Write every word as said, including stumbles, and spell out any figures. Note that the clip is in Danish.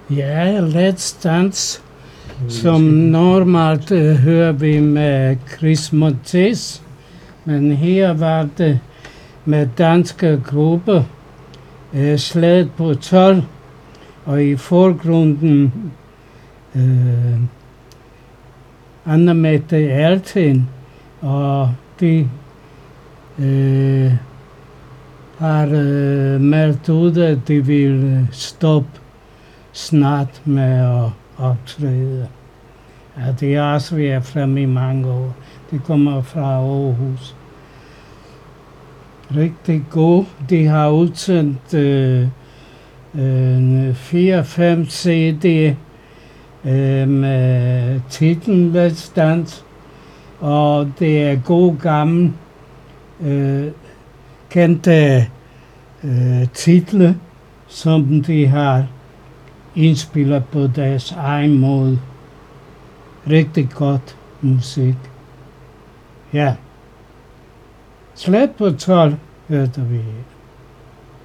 Ja, Let's Dance, som normalt øh, hører vi med Chris Montes, men her var det med danske grupper, øh, Slaget på tolv, og i forgrunden øh, Anne-Mette Ertin, og de øh, har øh, meldt ud, at de vil stoppe snart med at optræde. Ja, de har også været fremme i mange år. De kommer fra Aarhus. Rigtig god. De har udsendt øh, øh, fire fem C D øh, med titlen Let's Dance, og det er god gammel øh, kendte øh, titler, som de har indspillet på deres egen måde. Rigtig godt musik. Ja. Slet på tolv hørte vi.